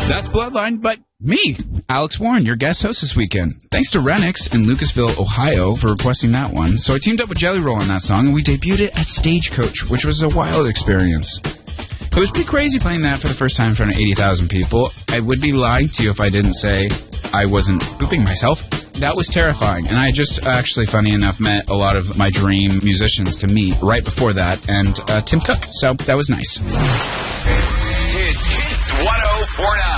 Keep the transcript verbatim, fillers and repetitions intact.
That's Bloodline, but me, Alex Warren, your guest host this weekend. Thanks to Renix in Lucasville, Ohio for requesting that one. So I teamed up with Jelly Roll on that song, and we debuted it at Stagecoach, which was a wild experience. It was pretty crazy playing that for the first time in front of eighty thousand people. I would be lying to you if I didn't say I wasn't pooping myself. That was terrifying, and I just actually, funny enough, met a lot of my dream musicians to meet right before that, and uh, Tim Cook, so that was nice. It's Hits one oh four point nine.